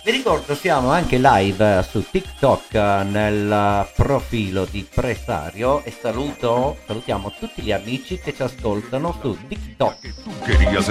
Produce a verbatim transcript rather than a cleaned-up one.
Vi ricordo siamo anche live su TikTok nel profilo di Presario e saluto, salutiamo tutti gli amici che ci ascoltano su TikTok.